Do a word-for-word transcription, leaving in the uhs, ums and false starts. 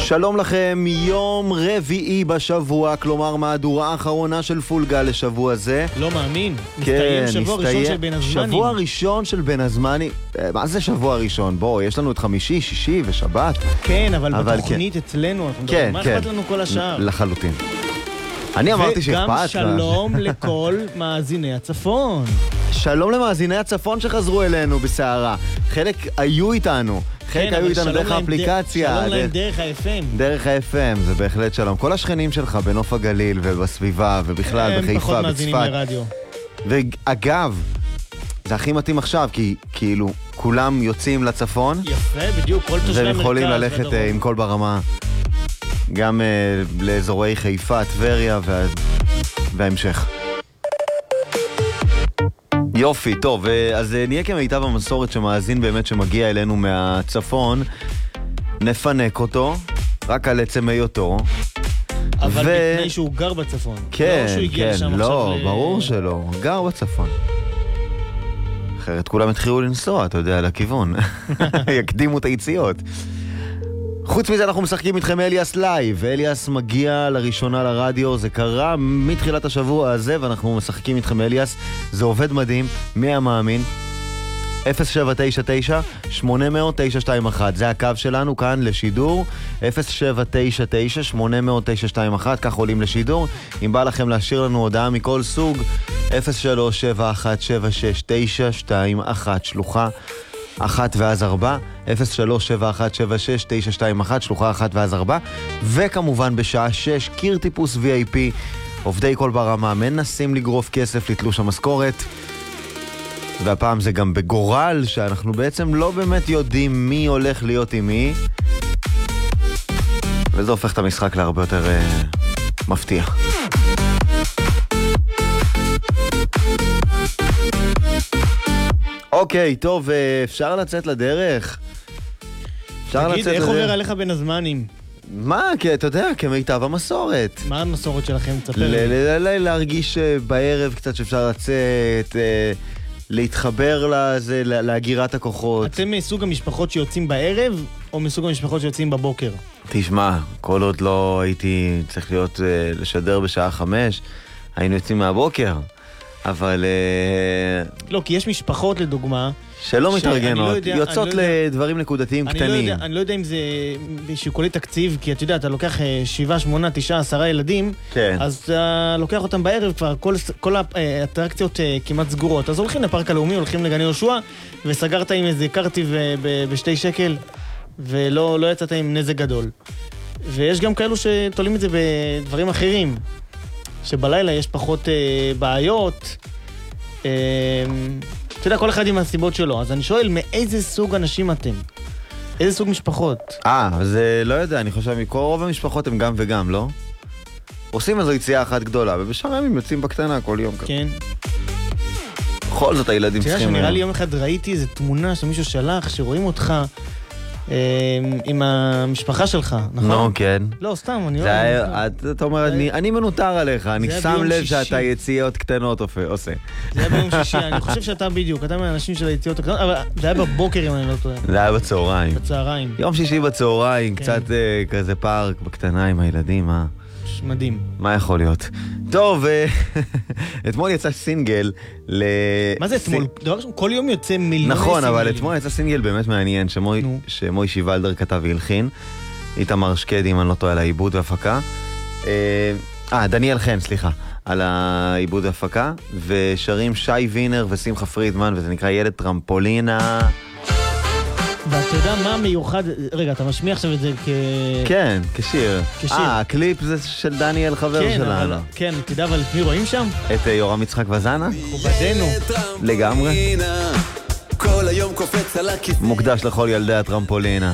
שלום לכם, יום רביעי בשבוע, כלומר מהדורה האחרונה של פולגה לשבוע זה. לא מאמין, כן, מסתיים שבוע מסתיים, ראשון של בין הזמנים. שבוע ראשון של בין הזמנים. מה זה שבוע ראשון? בוא, יש לנו את חמישי, שישי ושבת. כן, אבל, אבל כן. בתוכנית כן. אצלנו, אנחנו כן, מדברים, מה כן. אכפת לנו כל השאר? לחלוטין. אני אמרתי שאכפת. וגם שלום לכל מאזיני הצפון. שלום למאזיני הצפון שחזרו אלינו בסערה. חלק היו איתנו. חלק היו איתנו דרך האפליקציה. שלום להם דרך ה-אף אם. דרך ה-אף אם, זה בהחלט שלום. כל השכנים שלך בנוף הגליל ובסביבה ובכלל בחיפה, בצפת. הם פחות מאזינים לרדיו. ואגב, זה הכי מתאים עכשיו, כי כאילו כולם יוצאים לצפון. יפה, בדיוק, כל תושבי המרכז. והם יכולים ללכת עם כל ברמה, גם uh, לאזורי חיפה, טבריה וה... וההמשך. יופי, טוב, אז נהיה כמיטב המסורת שמאזין באמת שמגיע אלינו מהצפון, נפנק אותו, רק על עצם היותו. אבל ו... בפני שהוא גר בצפון. כן, לא כן, לא, ל... ברור שלא, גר בצפון. אחרת כולם התחילו לנסוע, אתה יודע, לכיוון. יקדימו את היציאות. חוץ מזה אנחנו משחקים איתכם אליאס לייב, ואליאס מגיע לראשונה לרדיו, זה קרה מתחילת השבוע הזה, ואנחנו משחקים איתכם אליאס, זה עובד מדהים, מי המאמין? אפס שבע תשע תשע שמונה אפס אפס תשע שתיים אחת, זה הקו שלנו כאן לשידור, אפס שבע תשע תשע שמונה אפס אפס תשע שתיים אחת, כך עולים לשידור. אם בא לכם להשאיר לנו הודעה מכל סוג, אפס שלוש שבע אחת שבע שש תשע שתיים אחת, שלוחה אחת ואז ארבע, אפס שלוש שבע אחת שבע שש תשע שתיים אחת, שלוחה אחת ואז ארבע, וכמובן בשעה שש, קיר טיפוס וי איי פי, עובדי כל ברמה, מנסים לגרוף כסף לתלוש המשכורת, והפעם זה גם בגורל, שאנחנו בעצם לא באמת יודעים מי הולך להיות עם מי, וזה הופך את המשחק להרבה יותר uh, מפתיע. אוקיי, טוב, אפשר לצאת לדרך? אפשר תגיד, לצאת איך לדרך? עובר עליך בין הזמנים? מה? כי אתה יודע, כמיטב המסורת. מה המסורת שלכם? תספר ל- לי. ל- ל- להרגיש אה, בערב קצת שאפשר לצאת, אה, להתחבר לזה, לה- להגירת הכוחות. אתם מסוג המשפחות שיוצאים בערב, או מסוג המשפחות שיוצאים בבוקר? תשמע, כל עוד לא הייתי צריך להיות, אה, לשדר בשעה חמש, היינו יוצאים מהבוקר. אבל לא, כי יש משפחות לדוגמה שלא שאני מתארגנות, לא יודע- יוצאות אני לא יודע- לדברים נקודתיים אני לא קטנים. יודע, אני לא יודע אם זה שיקולי תקציב, כי אתה יודע, אתה לוקח אה, שבעה, שמונה, תשעה, עשרה ילדים, כן. אז אתה לוקח אותם בערב כבר, כל, כל האטרקציות אה, כמעט סגורות. אז הולכים לפארק הלאומי, הולכים לגני יהושע, וסגרת עם איזה קרטיב אה, ב- בשתי שקל, ולא לא יצאת עם נזק גדול. ויש גם כאלו שתולים את זה בדברים אחרים, שבלילה יש פחות אה, בעיות. אה, אתה יודע, כל אחד עם הסיבות שלו. אז אני שואל, מאיזה סוג אנשים אתם? איזה סוג משפחות? אה, אז אה, לא יודע, אני חושב, מכל רוב המשפחות הם גם וגם, לא? עושים איזו יציאה אחת גדולה, ובשאר הימים יוצאים בקטנה כל יום. כן. בכל זאת הילדים אתה יודע צריכים... שנראה לי יום אחד ראיתי איזו תמונה שמישהו שלח, שרואים אותך אה, עם המשפחה שלך, נכון? נו, כן. לא, סתם, אני לא... זה היה, אתה אתה אומר, אני- אני מנותר עליך, אני היה שם ביום לב שישי. שאתה יציאות קטנות עושה- עושה. זה היה ביום שישי, אני חושב שאתה בדיוק, אתה מהאנשים של היציאות הקטנות, אבל זה היה בבוקר אם אני לא טועה, זה היה בצהריים. בצהריים. יום שישי בצהריים, כן. קצת אה, כזה פארק בקטנה עם הילדים, מה? מדהים. מה יכול להיות? טוב, אה, אתמול יצא סינגל ל... מה זה אתמול? דבר ראשון, כל יום יוצא מיליוני נכון, אבל סינגלים. אתמול יצא סינגל באמת מעניין, שמוי- נו. שמוישי ולדר כתב והלחין, איתמר שקדי, אם אני לא טועה, על העיבוד והפקה. אה, אה, דניאל חן, סליחה, על העיבוד והפקה, ושרים שי וינר ושמחה פרידמן, וזה נקרא ילד טרמפולינה. ואתה יודע מה מיוחד, רגע, אתה משמיע עכשיו את זה כ... כן, כשיר. כשיר. אה, הקליפ זה של דניאל חבר כן, שלנו. אבל, כן, אתה יודע, אבל את מי רואים שם? את אה, יורם יצחק וזנה? מכובדנו. לגמרי. כל היום קופץ על הכיסא מוקדש לכל ילדי הטרמפולינה.